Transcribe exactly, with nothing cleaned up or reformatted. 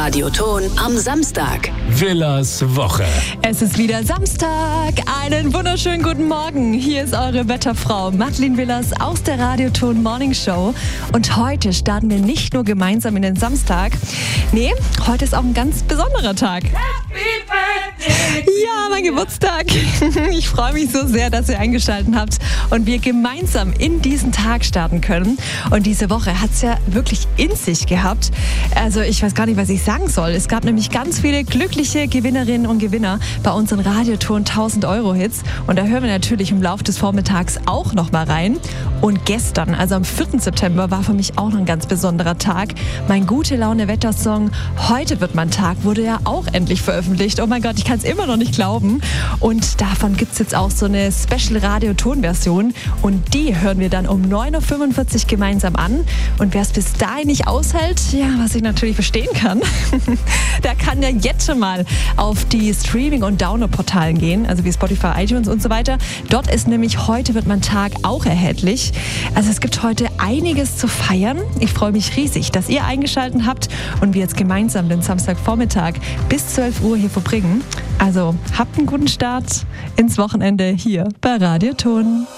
Radioton am Samstag. Villas Woche. Es ist wieder Samstag. Einen wunderschönen guten Morgen. Hier ist eure Wetterfrau Madeleine Villas aus der Radioton Morning Show. Und heute starten wir nicht nur gemeinsam in den Samstag. Nee, heute ist auch ein ganz besonderer Tag. Ja, mein Geburtstag. Ich freue mich so sehr, dass ihr eingeschaltet habt und wir gemeinsam in diesen Tag starten können. Und diese Woche hat es ja wirklich in sich gehabt. Also ich weiß gar nicht, was ich sagen soll. Es gab nämlich ganz viele glückliche Gewinnerinnen und Gewinner bei unseren Radioton tausend Euro Hits. Und da hören wir natürlich im Laufe des Vormittags auch noch mal rein. Und gestern, also am vierten September, war für mich auch noch ein ganz besonderer Tag. Mein Gute-Laune-Wettersong Heute wird mein Tag wurde ja auch endlich veröffentlicht. Oh mein Gott, ich kann es immer noch nicht glauben. Und davon gibt es jetzt auch so eine Special-Radio-Ton-Version. Und die hören wir dann um neun Uhr fünfundvierzig gemeinsam an. Und wer es bis dahin nicht aushält, ja, was ich natürlich verstehen kann, der kann ja jetzt schon mal auf die Streaming- und Download-Portalen gehen, also wie Spotify, iTunes und so weiter. Dort ist nämlich Heute wird mein Tag auch erhältlich. Also es gibt heute einiges zu feiern. Ich freue mich riesig, dass ihr eingeschaltet habt und wir jetzt gemeinsam den Samstagvormittag bis zwölf Uhr hier verbringen. Also habt einen guten Start ins Wochenende hier bei Radioton.